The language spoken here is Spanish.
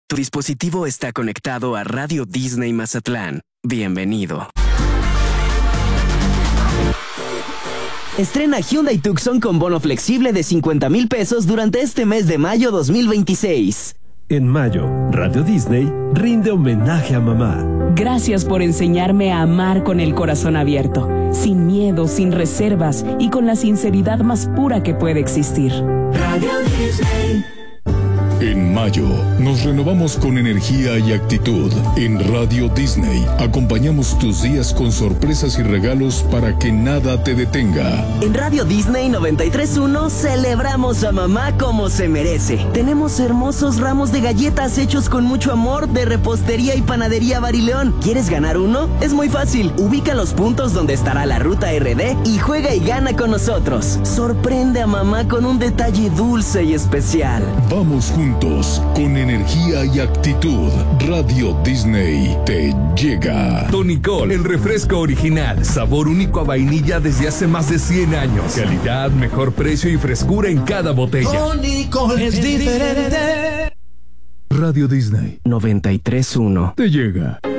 Tu dispositivo está conectado a Radio Disney Mazatlán. Bienvenido. Estrena Hyundai Tucson con bono flexible de 50,000 pesos durante este mes de mayo 2026. En mayo, Radio Disney rinde homenaje a mamá. Gracias por enseñarme a amar con el corazón abierto, sin miedo, sin reservas y con la sinceridad más pura que puede existir. Radio Disney. En mayo, nos renovamos con energía y actitud. En Radio Disney, acompañamos tus días con sorpresas y regalos para que nada te detenga. En Radio Disney 93.1 celebramos a mamá como se merece. Tenemos hermosos ramos de galletas hechos con mucho amor de Repostería y Panadería Barileón. ¿Quieres ganar uno? Es muy fácil. Ubica los puntos donde estará la ruta RD y juega y gana con nosotros. Sorprende a mamá con un detalle dulce y especial. Vamos juntos, con energía y actitud. Radio Disney te llega. Tonicol, el refresco original, sabor único a vainilla desde hace más de 100 años. Calidad, mejor precio y frescura en cada botella. Tonicol es diferente. Radio Disney 93.1 te llega.